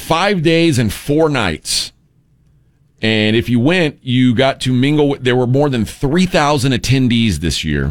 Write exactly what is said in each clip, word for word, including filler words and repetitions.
five days and four nights. And if you went, you got to mingle with, there were more than three thousand attendees this year.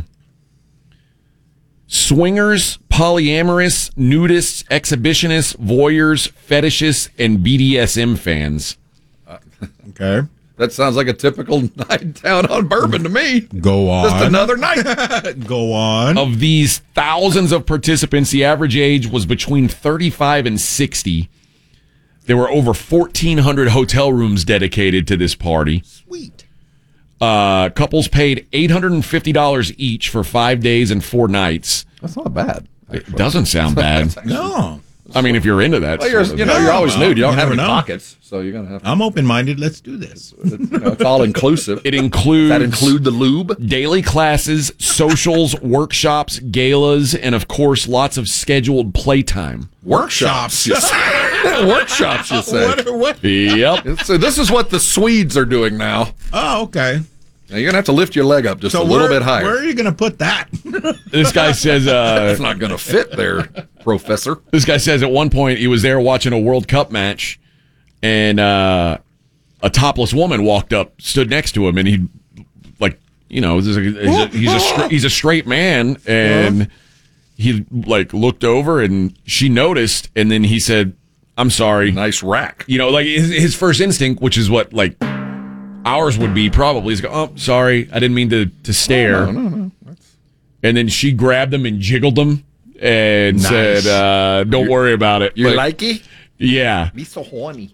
Swingers, polyamorous, nudists, exhibitionists, voyeurs, fetishists, and B D S M fans. Uh, okay. That sounds like a typical night down on Bourbon to me. Go on. Just another night. Go on. Of these thousands of participants, the average age was between thirty-five and sixty. There were over fourteen hundred hotel rooms dedicated to this party. Sweet. Uh, couples paid eight hundred fifty dollars each for five days and four nights. That's not bad. It doesn't sound bad. No. I mean, if you're into that. Well, you're, sort of you know, thing. you're always nude. You don't You have never any know. pockets, so you're gonna have. To, I'm open-minded. Let's do this. you know, it's all inclusive. It includes that include the lube, daily classes, socials, workshops, galas, and of course, lots of scheduled playtime. workshops. You say. workshops, you say. What, what? Yep. So this is what the Swedes are doing now. Oh, okay. Now you're gonna have to lift your leg up just So a little where, bit higher. Where are you going to put that? This guy says. Uh, It's not gonna fit there, Professor. This guy says at one point he was there watching a World Cup match, and uh, a topless woman walked up, stood next to him, and he, like, you know, he's a he's a, he's a, stra- he's a straight man, and he like looked over, and she noticed, and then he said, "I'm sorry." Nice rack. You know, like his, his first instinct, which is what like ours would be probably, is go, "Oh, sorry, I didn't mean to to stare." No, no, no. That's... And then she grabbed him and jiggled him and Nice. said, uh, "Don't You- worry about it." You Like, like it? yeah. Me so horny.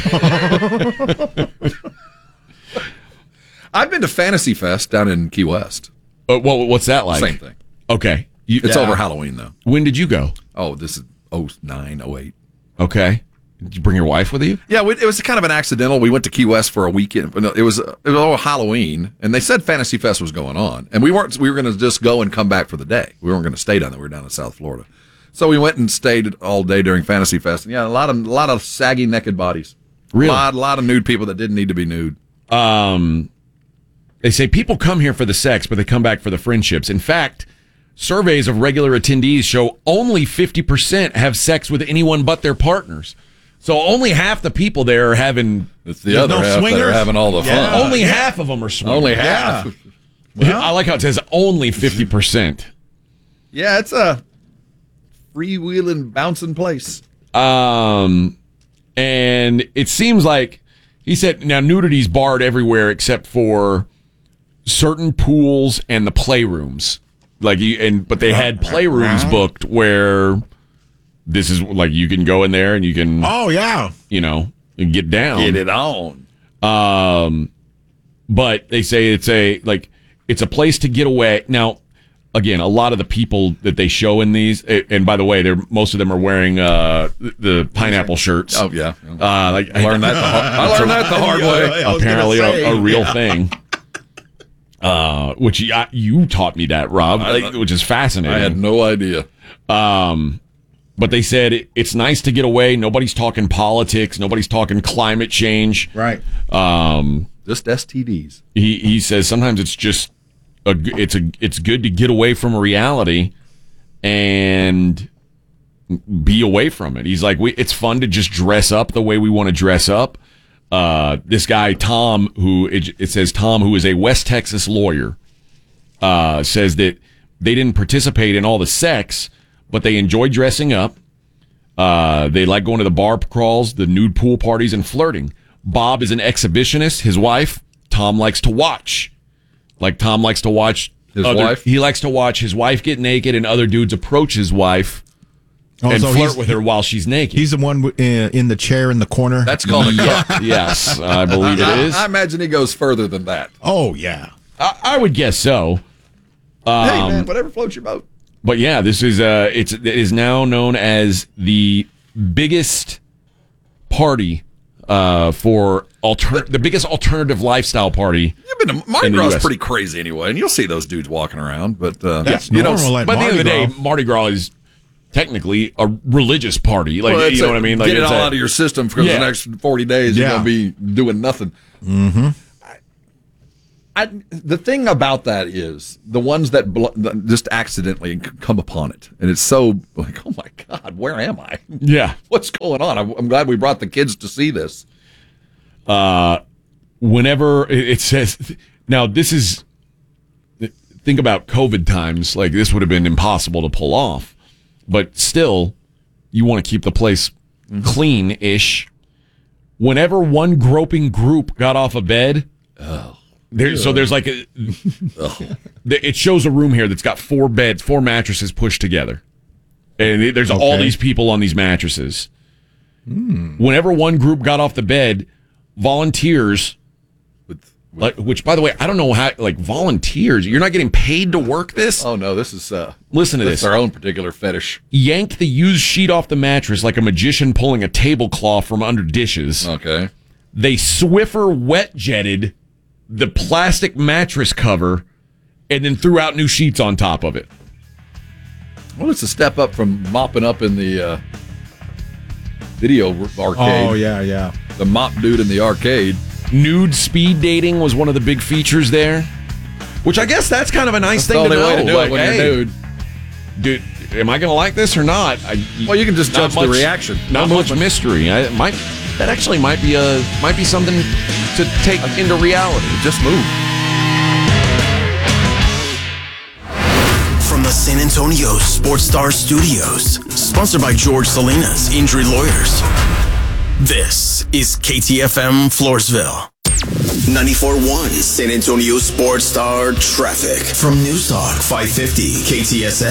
I've been to Fantasy Fest down in Key West. Uh, what, what's that like? Same thing. Okay. You, It's Yeah. over Halloween though. When did you go? Oh, this is oh nine, oh eight. Okay. Did you bring your wife with you? Yeah, we, it was kind of an accidental. We went to Key West for a weekend. But no, it was it was all Halloween, and they said Fantasy Fest was going on, and we weren't. We were going to just go and come back for the day. We weren't going to stay down there. We were down in South Florida, so we went and stayed all day during Fantasy Fest. And yeah, a lot of a lot of saggy naked bodies. Really? A lot, a lot of nude people that didn't need to be nude. Um, they say people come here for the sex, but they come back for the friendships. In fact, surveys of regular attendees show only fifty percent have sex with anyone but their partners. So only half the people there are having. It's the There's other no half that are swingers? having all the Yeah. fun. only half of them are swingers. Only half. Well- I like how it says only fifty percent. Yeah, it's a freewheeling, bouncing place. Um, and it seems like he said now nudity's barred everywhere except for certain pools and the playrooms. Like you and but they had playrooms booked where this is like you can go in there and you can Oh, yeah. you know and get down. Get it on. Um, but they say it's a like it's a place to get away. Now, again, a lot of the people that they show in these, and by the way, they're most of them are wearing uh, the pineapple shirts. Oh yeah. Uh, like I learned that. The hard, I learned that the hard way. I was apparently gonna say, a, a real yeah. thing. Uh, which you, you taught me that, Rob, like, which is fascinating. I had no idea. Um, but they said it, it's nice to get away. Nobody's talking politics. Nobody's talking climate change. Right. Um, Just S T Ds. he he says sometimes it's just a g- it's a it's good to get away from reality and be away from it. He's like, we it's fun to just dress up the way we want to dress up. Uh, this guy Tom, who it, it says Tom, who is a West Texas lawyer, uh, says that they didn't participate in all the sex, but they enjoy dressing up. Uh, they like going to the bar crawls, the nude pool parties, and flirting. Bob is an exhibitionist. His wife, Tom, likes to watch. Like Tom likes to watch His other- wife? He likes to watch his wife get naked and other dudes approach his wife Oh, and so flirt he's, with her while she's naked. he's the one w- in, in the chair in the corner. That's called a cup. Yes, I believe it I, is. I imagine he goes further than that. Oh, yeah. I, I would guess so. hey Um, man, whatever floats your boat. But yeah, this is uh, it's it is now known as the biggest party uh, for alter the biggest alternative lifestyle party. You've been to Mardi in the Gras U S is pretty crazy anyway, and you'll see those dudes walking around. But uh, That's you know, normal at But at the end of the Mardi day, Gras. Mardi Gras is technically a religious party. Like well, you it's know a- what I mean? Like get it it's all a- out of your system for Yeah. the next forty days. You're Yeah. gonna be doing nothing. Mm-hmm. I, I, the thing about that is the ones that bl- that just accidentally c- come upon it, and it's so like, oh my God, where am I? Yeah. What's going on? I'm, I'm glad we brought the kids to see this. Uh, whenever it it says, now this is, think about COVID times, like this would have been impossible to pull off, but still, you want to keep the place clean-ish. Whenever one groping group got off of bed, Oh. there, so there's like a, it shows a room here that's got four beds, four mattresses pushed together, and it- there's all Okay. these people on these mattresses. Whenever one group got off the bed, volunteers, With, with, like, which by the way, I don't know how, like volunteers, you're not getting paid to work this. oh no, this is uh, Listen to this is this. our own particular fetish. Yanked the used sheet off the mattress like a magician pulling a tablecloth from under dishes. Okay. They Swiffer wet jetted the plastic mattress cover and then threw out new sheets on top of it. Well, it's a step up from mopping up in the uh, video arcade. Oh, yeah, yeah. The mop dude in the arcade. Nude speed dating was one of the big features there, which I guess that's kind of a nice That's the thing to only know. way to do like, it when hey, you're nude. dude, am I going to like this or not? I, Well, you can just not judge the reaction. Not No much movement. mystery. I, it might that actually might be a might be something to take into reality. Just move. From the San Antonio Sports Star Studios, sponsored by George Salinas Injury Lawyers. This is K T F M Floresville. ninety-four point one San Antonio Sports Star Traffic from News Talk five fifty K T S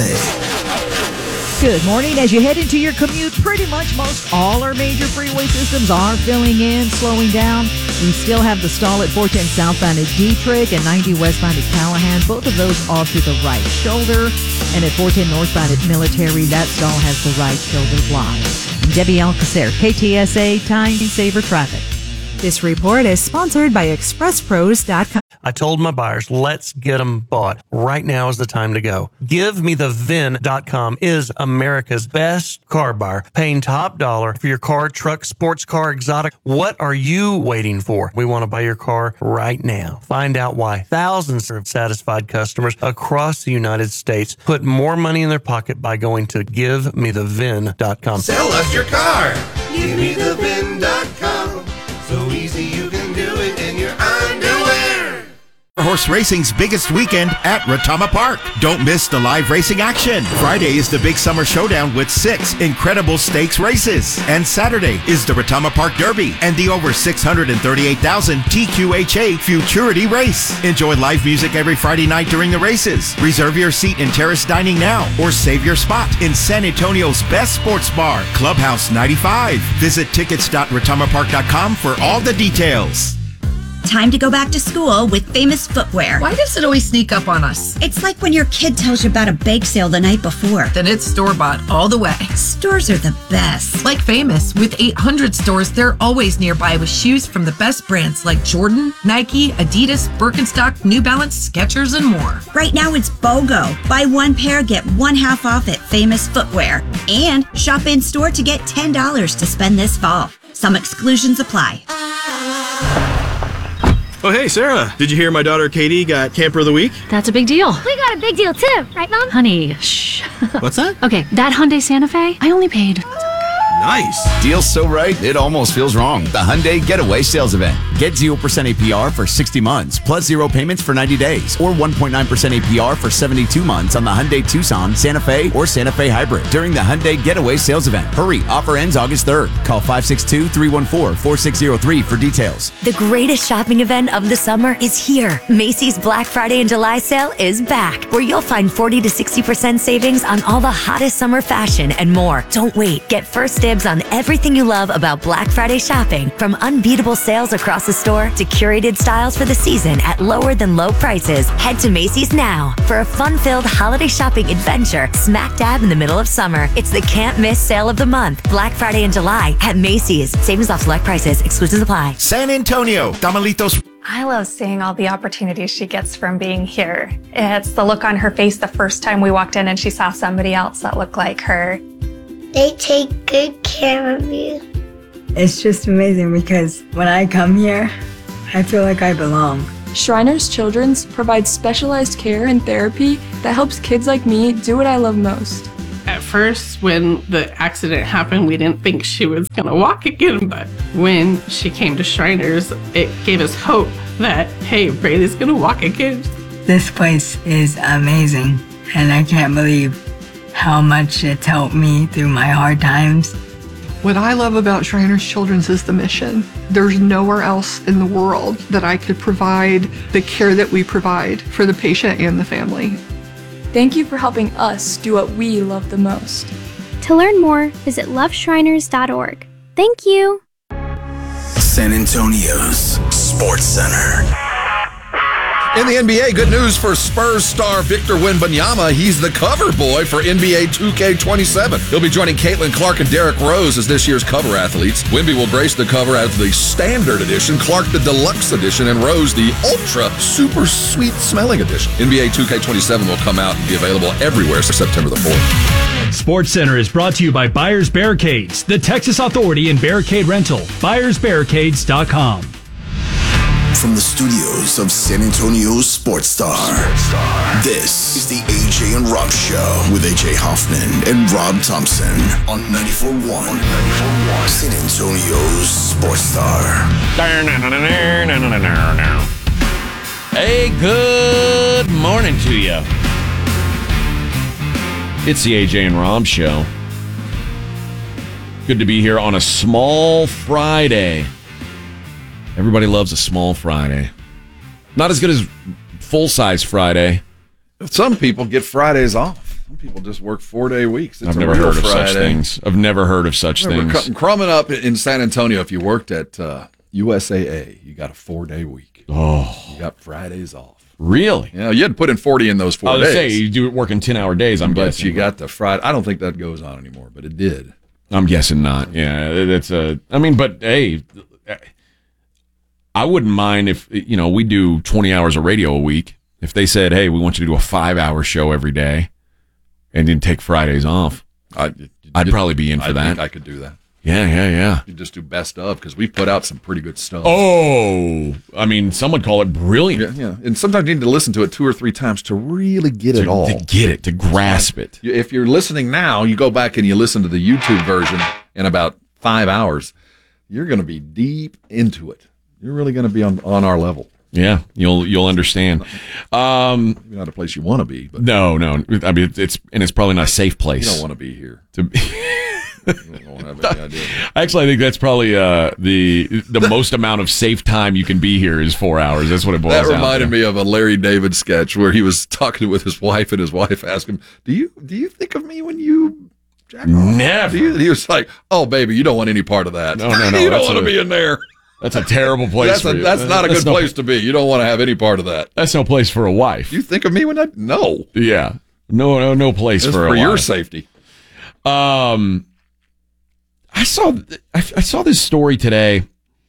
A. Good morning. As you head into your commute, pretty much most all our major freeway systems are filling in, slowing down. We still have the stall at four ten southbound at Dietrich and ninety westbound at Callahan. Both of those off to the right shoulder. And at four ten northbound at Military, that stall has the right shoulder blocked. I'm Debbie Alcacer, K T S A Time Saver Traffic. This report is sponsored by express pros dot com. I told my buyers, let's get them bought. Right now is the time to go. Give Me The V I N dot com is America's best car buyer, paying top dollar for your car, truck, sports car, exotic. What are you waiting for? We want to buy your car right now. Find out why thousands of satisfied customers across the United States put more money in their pocket by going to Give Me The V I N dot com. Sell us your car. Give me the V I N dot com. So easy you can do it in your underwear. Horse racing's biggest weekend at Retama Park. Don't miss the live racing action. Friday is the big summer showdown with six incredible stakes races. And Saturday is the Retama Park Derby and the over six hundred thirty-eight thousand T Q H A Futurity race. Enjoy live music every Friday night during the races. Reserve your seat in terrace dining now or save your spot in San Antonio's best sports bar, Clubhouse ninety-five. Visit tickets dot retama park dot com for all the details. Time to go back to school with Famous Footwear. Why does it always sneak up on us? It's like when your kid tells you about a bake sale the night before. Then it's store-bought all the way. Stores are the best. Like Famous, with eight hundred stores, they're always nearby with shoes from the best brands like Jordan, Nike, Adidas, Birkenstock, New Balance, Skechers, and more. Right now it's BOGO. Buy one pair, get one half off at Famous Footwear. And shop in store to get ten dollars to spend this fall. Some exclusions apply. Oh, hey, Sarah. Did you hear my daughter Katie got Camper of the Week? That's a big deal. We got a big deal too, right, Mom? Honey, shh. What's that? Okay, that Hyundai Santa Fe, I only paid. Nice. Deal's so right, it almost feels wrong. The Hyundai Getaway Sales Event. Get zero percent A P R for sixty months, plus zero payments for ninety days, or one point nine percent A P R for seventy-two months on the Hyundai Tucson, Santa Fe, or Santa Fe Hybrid during the Hyundai Getaway Sales Event. Hurry, offer ends August third. Call five six two, three one four, four six zero three for details. The greatest shopping event of the summer is here. Macy's Black Friday and July sale is back, where you'll find forty to sixty percent savings on all the hottest summer fashion and more. Don't wait. Get first dibs on everything you love about Black Friday shopping, from unbeatable sales across the store to curated styles for the season at lower than low prices. Head to Macy's now for a fun-filled holiday shopping adventure smack dab in the middle of summer. It's the can't miss sale of the month, Black Friday in July at Macy's. Savings off select prices. Exclusions apply. San Antonio, Tamalitos. I love seeing all the opportunities she gets from being here. It's the look on her face the first time we walked in and she saw somebody else that looked like her. They take good care of you. It's just amazing because when I come here, I feel like I belong. Shriners Children's provides specialized care and therapy that helps kids like me do what I love most. At first, when the accident happened, we didn't think she was going to walk again, but when she came to Shriners, it gave us hope that, hey, Braylee's going to walk again. This place is amazing, and I can't believe how much it's helped me through my hard times. What I love about Shriners Children's is the mission. There's nowhere else in the world that I could provide the care that we provide for the patient and the family. Thank you for helping us do what we love the most. To learn more, visit love shriners dot org. Thank you. San Antonio's Sports Center. In the N B A, good news for Spurs star Victor Wembanyama. He's the cover boy for N B A two K twenty-seven. He'll be joining Caitlin Clark and Derrick Rose as this year's cover athletes. Wemby will grace the cover as the Standard Edition, Clark the Deluxe Edition, and Rose the Ultra Super Sweet Smelling Edition. N B A two K twenty-seven will come out and be available everywhere September the fourth. Sports Center is brought to you by Buyers Barricades, the Texas Authority in Barricade Rental. buyers barricades dot com. From the studios of San Antonio's Sports Star, this is the A J and Rob Show with A J Hoffman and Rob Thompson on ninety-four point one San Antonio's Sports Star. Hey, good morning to you. It's the A J and Rob Show. Good to be here on a small Friday. Everybody loves a small Friday. Not as good as full-size Friday. Some people get Fridays off. Some people just work four-day weeks. It's I've a never real heard of Friday. such things. I've never heard of such Remember, things. cr- Crumbing up in San Antonio, if you worked at uh, U S A A, you got a four-day week. Oh. You got Fridays off. Really? Yeah, you had to put in forty in those four I was days. going to say, you do it working ten-hour days, I'm but guessing. you got the Friday. I don't think that goes on anymore, but it did. I'm guessing not. Yeah, that's a. I mean, but hey, I wouldn't mind if, you know, we do twenty hours of radio a week. If they said, hey, we want you to do a five-hour show every day and then take Fridays off, I'd, I'd probably be in for I that. think I could do that. Yeah, yeah, yeah. You just do best of because we put out some pretty good stuff. Oh, I mean, some would call it brilliant. Yeah, yeah. And sometimes you need to listen to it two or three times to really get To- it all. to get it, to grasp it. You- If you're listening now, you go back and you listen to the YouTube version in about five hours, you're going to be deep into it. You're really going to be on, on our level. Yeah, you'll you'll understand. Um, Maybe not a place you want to be, but no, no. I mean, it's and it's probably not a safe place. you don't want to be here. to be. You don't have any idea. Actually, I think that's probably uh, the the most amount of safe time you can be here is four hours. That's what it boils That down reminded to. me of a Larry David sketch where he was talking with his wife, and his wife asked him, "Do you do you think of me when you jack off?" Never. Do you? He was like, "Oh, baby, you don't want any part of that. No, no, no, you don't that's want to a- be in there. That's a terrible place. That's, for a, you. that's not a good no, place to be. You don't want to have any part of that. That's no place for a wife. You think of me when I no. Yeah, no, no, no place It's for for a your wife. safety." Um, I saw I, I saw this story today,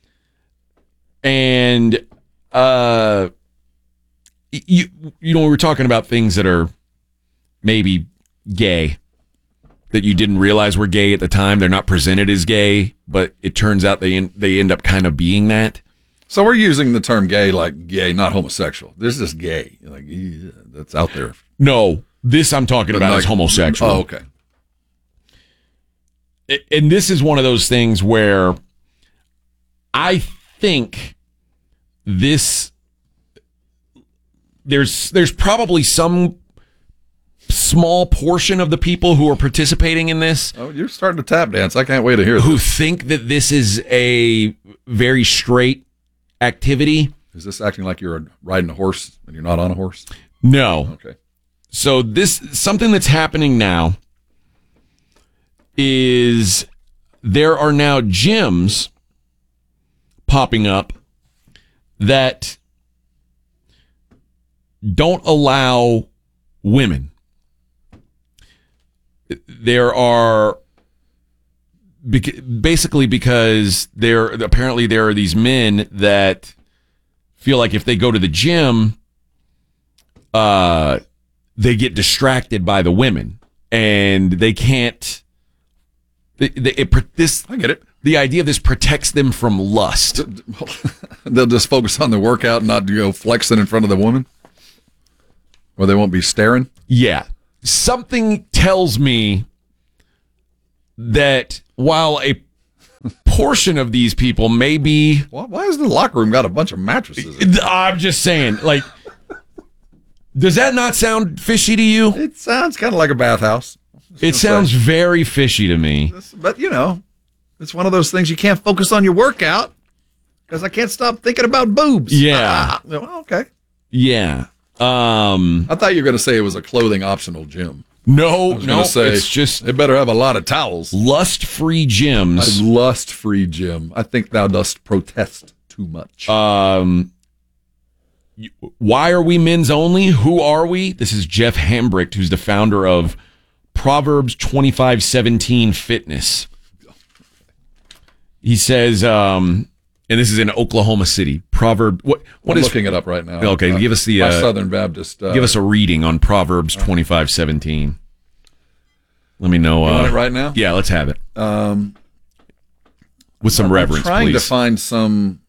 and uh, you you know we were talking about things that are maybe gay that you didn't realize were gay at the time. They're not presented as gay, but it turns out they en- they end up kind of being that. So we're using the term gay like gay, not homosexual. This is gay. Like yeah, that's out there. No, this I'm talking about Like- is homosexual. Oh, okay. And this is one of those things where I think this there's there's probably some small portion of the people who are participating in this Oh, you're starting to tap dance. I can't wait to hear who this. think that this is a very straight activity. Is this acting like you're riding a horse and you're not on a horse? No. Okay. So this something that's happening now is there are now gyms popping up that don't allow women. There are bec- basically because there apparently there are these men that feel like if they go to the gym, uh, they get distracted by the women and they can't. They, they, it, this I get it. The idea of this protects them from lust. They'll just focus on the workout and not go flexing in front of the woman? Or they won't be staring? Yeah. Something tells me that while a portion of these people may be... Why, why has the locker room got a bunch of mattresses in it? I'm just saying, like, does that not sound fishy to you? It sounds kind of like a bathhouse. It sounds say. very fishy to me. But, you know, it's one of those things you can't focus on your workout because I can't stop thinking about boobs. Yeah. Ah, well, okay. Yeah. Um, I thought you were going to say it was a clothing optional gym. No, no, say, it's just... They better have a lot of towels. Lust-free gyms. A lust-free gym. I think thou dost protest too much. Um, why are we men's only? Who are we? This is Jeff Hambricht, who's the founder of Proverbs twenty-five seventeen Fitness. He says, um, and this is in Oklahoma City. Proverb. What? What I'm is, looking it up right now. Okay, uh, give us the my uh, Southern Baptist. Uh, give us a reading on Proverbs twenty-five seventeen. Let me know. You uh, want it right now? Yeah, let's have it. Um, with some I'm reverence, trying please. to find some.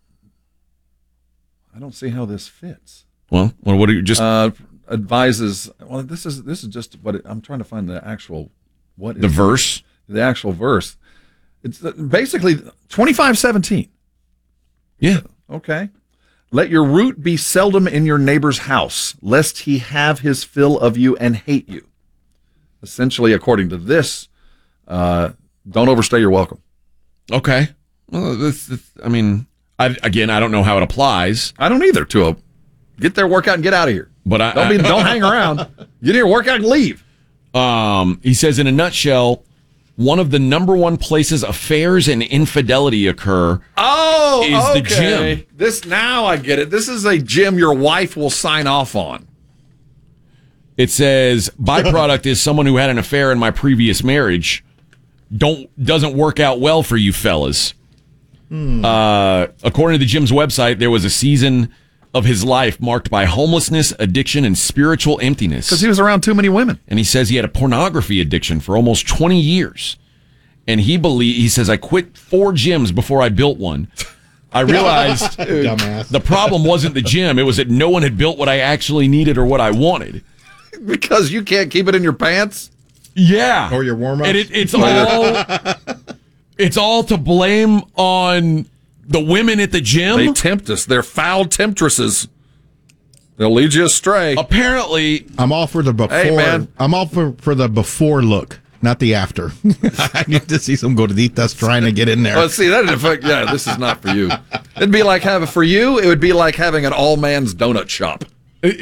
I don't see how this fits. Well, what, what are you just uh, advises? Well, this is this is just what it, I'm trying to find the actual what is the verse. The, the actual verse. It's basically twenty-five seventeen. Yeah. Okay. Let your root be seldom in your neighbor's house, lest he have his fill of you and hate you. Essentially, according to this, uh, don't overstay your welcome. Okay. Well, this, this, I mean, I, again, I don't know how it applies. I don't either. To a get there, work out, and get out of here. But I don't be, I, don't hang around. Get here, work out, and leave. Um, he says, in a nutshell, one of the number one places affairs and infidelity occur. Oh, is okay. the gym. This now I get it. This is a gym your wife will sign off on. It says byproduct is someone who had an affair in my previous marriage. Don't doesn't work out well for you fellas. Hmm. Uh, according to the gym's website, there was a season of his life marked by homelessness, addiction, and spiritual emptiness. Because he was around too many women. And he says he had a pornography addiction for almost twenty years. And he believe he says, I quit four gyms before I built one. I realized the problem wasn't the gym. It was that no one had built what I actually needed or what I wanted. Because you can't keep it in your pants? Yeah. Or your warm-ups? And it, it's all it's all to blame on the women at the gym. They tempt us. They're foul temptresses. They'll lead you astray. Apparently, I'm all for the before. Hey, man. I'm all for, for the before look, not the after. I need to see some gorditas trying to get in there. Well, see, that in effect, yeah, this is not for you. It'd be like having, for you, it would be like having an all man's donut shop. Like,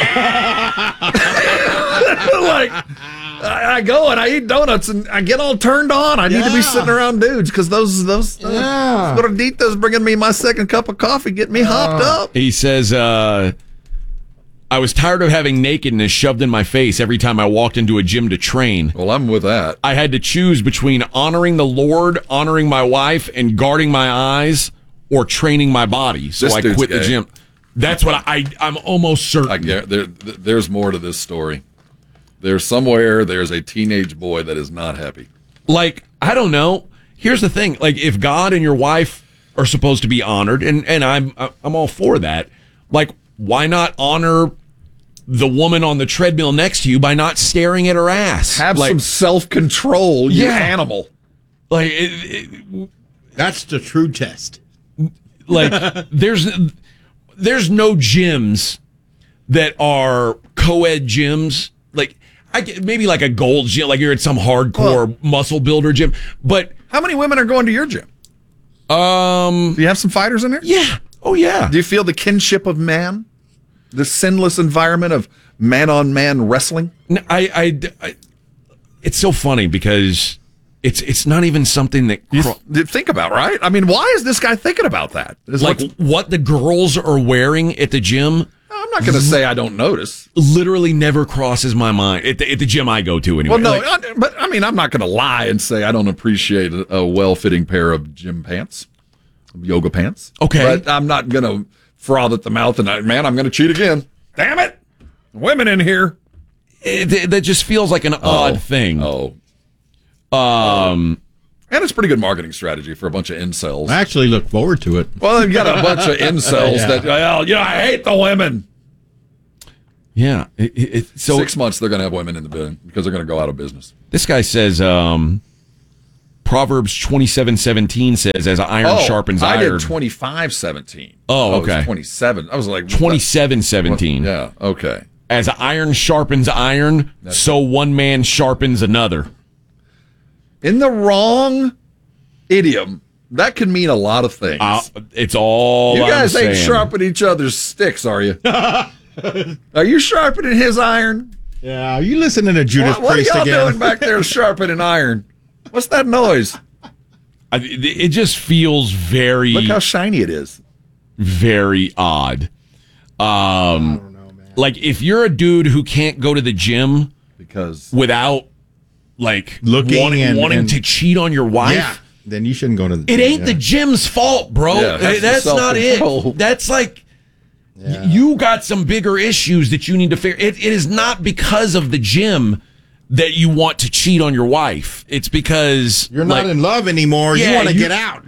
I, I go and I eat donuts and I get all turned on. I need Yeah. to be sitting around dudes because those those uh, Yeah. gorditas bringing me my second cup of coffee, get me hopped up. he says, uh, I was tired of having nakedness shoved in my face every time I walked into a gym to train. Well, I'm with that. I had to choose between honoring the Lord, honoring my wife, and guarding my eyes, or training my body. So This I dude's quit the gay. gym. That's what I, I I'm almost certain. I get, there, there's more to this story. There's somewhere there's a teenage boy that is not happy. Like, I don't know. Here's the thing. Like, if God and your wife are supposed to be honored, and, and I'm I'm all for that, like, why not honor the woman on the treadmill next to you by not staring at her ass? Have like, some self-control, you Yeah. animal. Like, it, it, That's the true test. like there's there's no gyms that are co-ed gyms. Like, I get, maybe like a gold gym, like you're at some hardcore Well, muscle builder gym. But how many women are going to your gym? Um, do you have some fighters in there? Yeah. Oh yeah. Do you feel the kinship of man? The sinless environment of man-on-man wrestling? No, I, I, I, it's so funny because it's it's not even something that you th- think about, right? I mean, why is this guy thinking about that? It's like like, what the girls are wearing at the gym. I'm not going to say I don't notice. Literally never crosses my mind at the, at the gym I go to anyway. Well, no, Like, I, but I mean, I'm not going to lie and say I don't appreciate a, a well-fitting pair of gym pants, yoga pants. Okay. But I'm not going to froth at the mouth and, I, man, I'm going to cheat again. Damn it. Women in here. it, that just feels like an odd thing. Oh. Um, And it's a pretty good marketing strategy for a bunch of incels. I actually look forward to it. Well, you got a bunch of incels Yeah. that, well, you know, I hate the women. Yeah. It, it, it- so Six months they're going to have women in the building because they're going to go out of business. this guy says, um, Proverbs twenty-seven seventeen says, as iron oh, sharpens I iron. did twenty-five seventeen. Oh, it was okay. twenty-seven. I was like, twenty-seven seventeen. Yeah, okay. As iron sharpens iron, so one man sharpens another. In the wrong idiom, that can mean a lot of things. Uh, it's all you I'm guys ain't saying. sharpening each other's sticks, are you? Are you sharpening his iron? Yeah, are you listening to Judas What, what are Priest y'all again? doing back there sharpening iron? What's that noise? I, it just feels very, Look how shiny it is. very odd. Um, like if you're a dude who can't go to the gym because without like Looking wanting, and- wanting and- to cheat on your wife, Yeah, then you shouldn't go to the it gym, ain't yeah. the gym's fault, bro. Yeah, that's that's the not it. self-control. That's like y- you got some bigger issues that you need to figure. It, it is not because of the gym that you want to cheat on your wife. It's because You're not like, in love anymore. Yeah, you want to you- get out.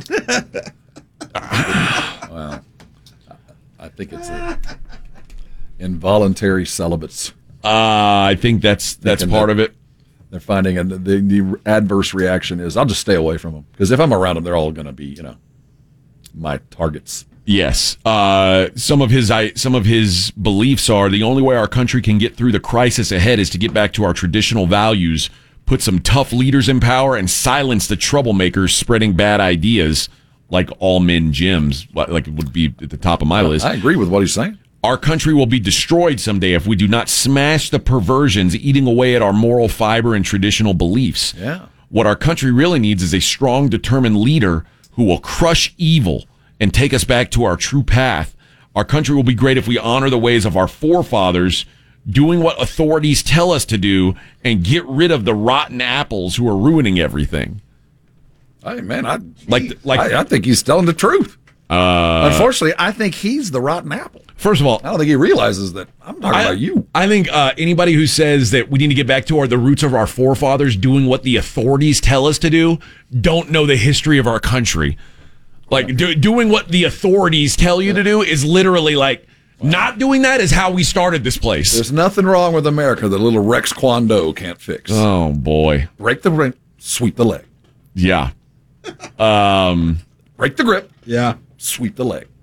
Well, I think it's a involuntary celibates. Uh, I think that's that's Thinking part that of it. They're finding, and the, the adverse reaction is, I'll just stay away from them because if I'm around them, they're all going to be, you know, my targets. Yes. Uh, some of his I, some of his beliefs are the only way our country can get through the crisis ahead is to get back to our traditional values, put some tough leaders in power, and silence the troublemakers spreading bad ideas like all men gyms, like like it would be at the top of my list. I agree with what he's saying. Our country will be destroyed someday if we do not smash the perversions eating away at our moral fiber and traditional beliefs. Yeah. What our country really needs is a strong, determined leader who will crush evil and take us back to our true path. Our country will be great if we honor the ways of our forefathers, doing what authorities tell us to do, and get rid of the rotten apples who are ruining everything. Hey, man, I Like, like, I, I think he's telling the truth. uh, Unfortunately, I think he's the rotten apple. first of all, I don't think he realizes that I'm talking I, about you. I think uh, anybody who says that we need to get back to our, the roots of our forefathers doing what the authorities tell us to do don't know the history of our country. Like do, doing what the authorities tell you to do is literally like not doing that is how we started this place. There's nothing wrong with America that little Rex Kwon Do can't fix. Oh boy, Break the ring, sweep the leg. yeah. Um, Break the grip, Yeah. sweep the leg.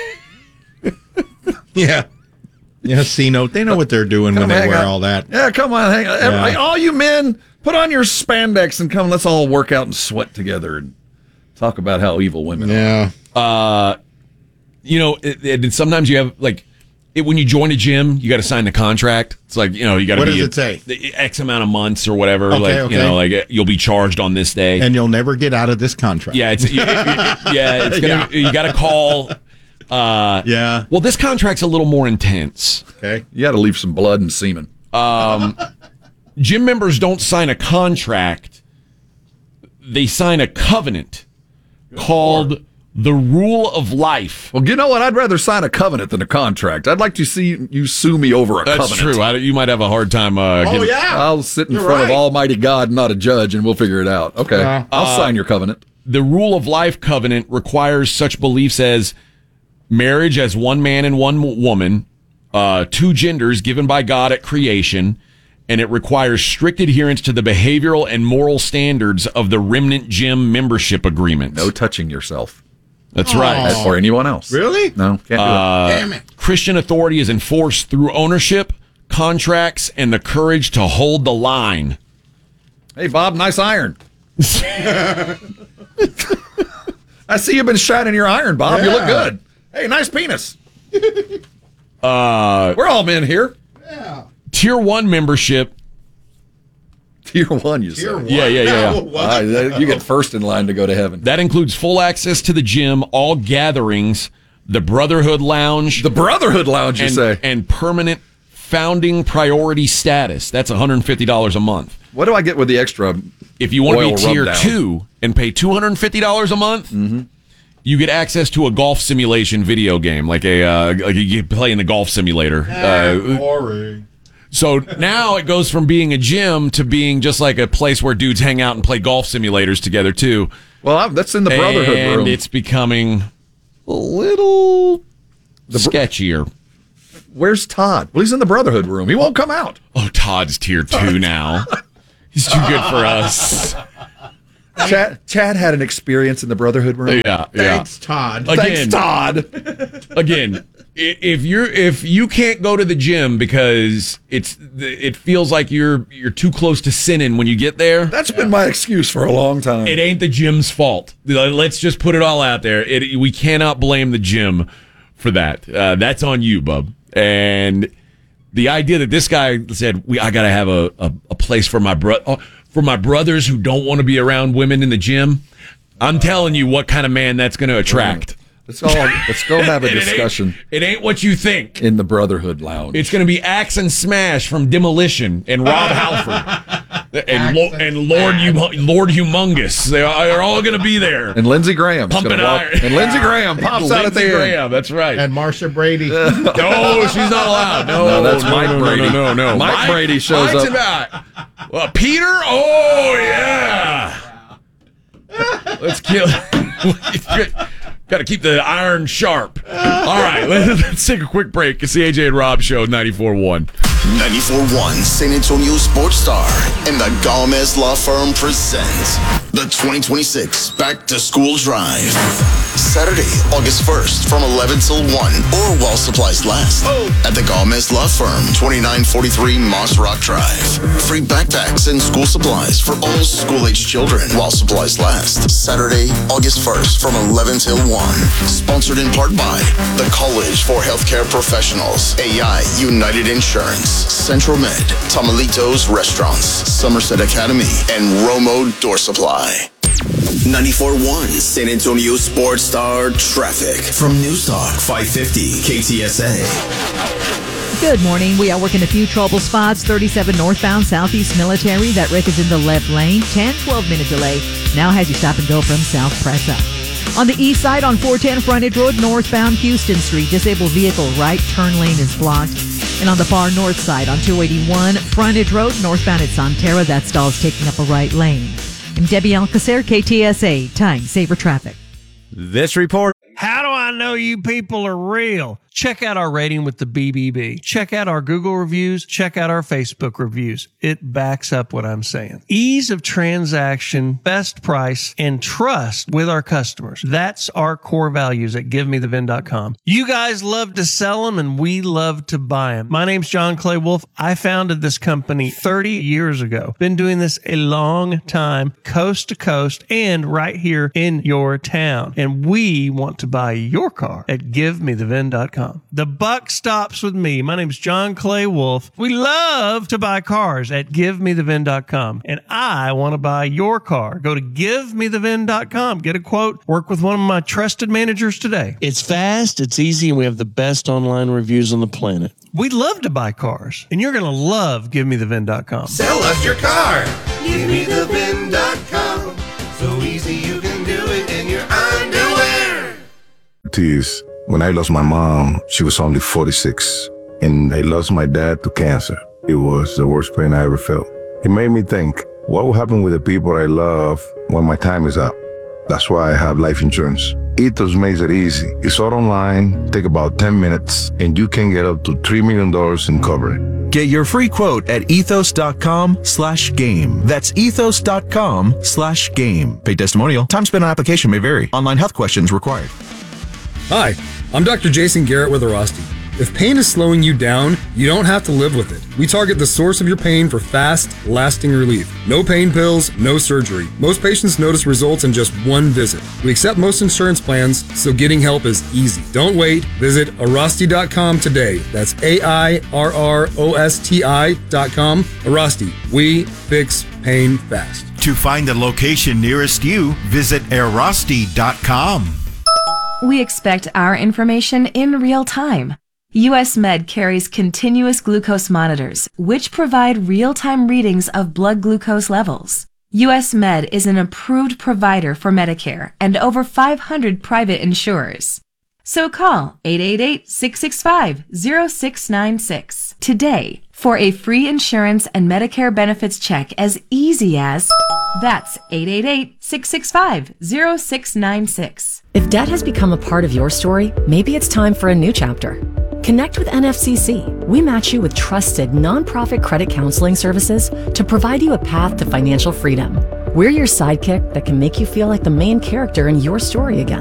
Yeah. Yeah, C note. They know what they're doing Come when they hang wear out. all that. Yeah, come on, hang on. Yeah. Everybody, all you men, put on your spandex and come. Let's all work out and sweat together and talk about how evil women are. Yeah. uh, you know, it, it, and sometimes you have like it, when you join a gym, you got to sign the contract. It's like you know you got to What be does it say? the X amount of months or whatever. Okay, like okay. you know, like you'll be charged on this day. And you'll never get out of this contract. Yeah, it's you, yeah, it's gonna, Yeah. you got to call. Uh, Yeah. Well, this contract's a little more intense. Okay. You got to leave some blood and semen. Um, gym members don't sign a contract; they sign a covenant called the Rule of Life. Well, you know what? I'd rather sign a covenant than a contract. I'd like to see you sue me over a That's covenant. true. I, you might have a hard time. Uh, Oh, getting- yeah. I'll sit in You're front right. of Almighty God, not a judge, and we'll figure it out. Okay, Yeah. I'll Uh, sign your covenant. The Rule of Life covenant requires such beliefs as marriage as one man and one w- woman, uh, two genders given by God at creation, and it requires strict adherence to the behavioral and moral standards of the Remnant Gym membership agreement. No touching yourself. That's right. Or anyone else. Really? No, can't do Uh, Damn it. Christian authority is enforced through ownership, contracts, and the courage to hold the line. it. Hey, Bob, nice iron. I see you've been shining your iron, Bob. You look Yeah. good. Hey, nice penis. Uh, We're all men here. tier one membership. Tier one, you Tier say. one. Yeah, yeah, yeah, No, yeah. what? Ah, you get first in line to go to heaven. That includes full access to the gym, all gatherings, the Brotherhood Lounge, The Brotherhood Lounge, you and, say. and permanent founding priority status. That's one hundred fifty dollars a month. What do I get with the extra? If you want to Oil be tier rub down. two and pay two hundred fifty dollars a month, Mm-hmm. you get access to a golf simulation video game, like a uh, like you play in the golf simulator. Uh, Boring. So now it goes from being a gym to being just like a place where dudes hang out and play golf simulators together too. Well, that's in the Brotherhood and room. It's becoming a little the br- sketchier. Where's Todd? Well, he's in the Brotherhood room. He won't come out. Oh, Todd's tier two now. He's too good for us. Chad, Chad had an experience in the Brotherhood room. Yeah, Thanks, yeah. Todd. Again, Thanks, Todd. Again, i- if you're if you can't go to the gym because it's it feels like you're you're too close to sinning when you get there. That's been my excuse for a long time. It ain't the gym's fault. Let's just put it all out there. It, we cannot blame the gym for that. Uh, that's on you, bub. And the idea that this guy said, "We, I got to have a, a, a place for my bro- uh, for my brothers who don't want to be around women in the gym." I'm telling you, what kind of man that's going to attract. Let's all let's go have a it discussion. Ain't, it ain't what you think. In the Brotherhood Lounge, it's going to be Axe and Smash from Demolition and Rob Halford and Lo- and Lord Hum- Lord Humongous. They are, they're all going to be there. And Lindsey Graham, pumping walk, iron. and Lindsey Graham pops Lindsey out at the Graham, end. that's right. And Marsha Brady. No, she's not allowed. No, No, that's no, Mike no, Brady. No, no, no, no. Mike, Mike Brady shows Mike's up. About, well, Peter. Oh yeah. Let's kill. Got to keep the iron sharp. All right, let's, let's take a quick break. It's the A J and Rob Show, ninety-four point one. ninety-four point one San Antonio Sports Star and the Gomez Law Firm present the twenty twenty-six Back to School Drive. Saturday, August first from eleven till one or while supplies last at the Gomez Law Firm, twenty-nine forty-three Moss Rock Drive. Free backpacks and school supplies for all school-age children while supplies last. Saturday, August first from eleven till one. Sponsored in part by the College for Healthcare Professionals, A I United Insurance, Central Med, Tamalitos Restaurants, Somerset Academy, and Romo Door Supply. ninety-four point one San Antonio Sports Star Traffic from News Talk five fifty K T S A. Good morning. We are working a few trouble spots. thirty-seven northbound, southeast military. That wreck is in the left lane. ten, twelve minute delay. Now has you stop and go from South Presa. On the east side on four ten Frontage Road, northbound Houston Street. Disabled vehicle right turn lane is blocked. And on the far north side on two eighty-one Frontage Road, northbound at Sonterra, that stall is taking up a right lane. I'm Debbie Alcacer, K T S A, Time Saver Traffic. This report. How do I know you people are real? Check out our rating with the B B B. Check out our Google reviews. Check out our Facebook reviews. It backs up what I'm saying. Ease of transaction, best price, and trust with our customers. That's our core values at give me the vin dot com. You guys love to sell them, and we love to buy them. My name's John Clay Wolf. I founded this company thirty years ago. Been doing this a long time, coast to coast, and right here in your town. And we want to buy your car at give me the vin dot com. The buck stops with me. My name's John Clay Wolf. We love to buy cars at give me the vin dot com. And I want to buy your car. Go to give me the vin dot com. Get a quote. Work with one of my trusted managers today. It's fast, it's easy, and we have the best online reviews on the planet. We love to buy cars. And you're going to love give me the vin dot com. Sell us your car. give me the vin dot com. So easy you can do it in your underwear. Tears. When I lost my mom, she was only forty-six, and I lost my dad to cancer. It was the worst pain I ever felt. It made me think, what will happen with the people I love when my time is up? That's why I have life insurance. Ethos makes it easy. It's all online, take about ten minutes, and you can get up to three million dollars in coverage. Get your free quote at ethos.com slash game. That's ethos.com slash game. Paid testimonial. Time spent on application may vary. Online health questions required. Hi, I'm Doctor Jason Garrett with Arasti. If pain is slowing you down, you don't have to live with it. We target the source of your pain for fast, lasting relief. No pain pills, no surgery. Most patients notice results in just one visit. We accept most insurance plans, so getting help is easy. Don't wait. Visit Arasti dot com today. That's A I R R O S T I dot com. Arasti. We fix pain fast. To find the location nearest you, visit Arasti dot com. We expect our information in real time. U S Med carries continuous glucose monitors, which provide real-time readings of blood glucose levels. U S Med is an approved provider for Medicare and over five hundred private insurers. So call eight eight eight, six six five, zero six nine six. today for a free insurance and Medicare benefits check as easy as that's eight eight eight, six six five, zero six nine six. If debt has become a part of your story, maybe it's time for a new chapter. Connect with N F C C. We match you with trusted nonprofit credit counseling services to provide you a path to financial freedom. We're your sidekick that can make you feel like the main character in your story again.